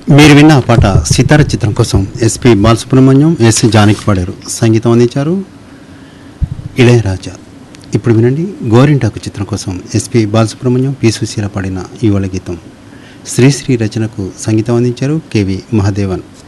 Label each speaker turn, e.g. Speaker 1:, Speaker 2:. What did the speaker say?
Speaker 1: మీరు విన్న ఆ పాట సితార చిత్రం కోసం ఎస్పి బాలసుబ్రహ్మణ్యం ఎస్ జానకి పాడారు. సంగీతం అందించారు ఇళయరాజా. ఇప్పుడు వినండి గోరింటాకు చిత్రం కోసం ఎస్పి బాలసుబ్రహ్మణ్యం పి సుశీల పాడిన యువల గీతం. శ్రీశ్రీ రచనకు సంగీతం అందించారు కెవి మహాదేవన్.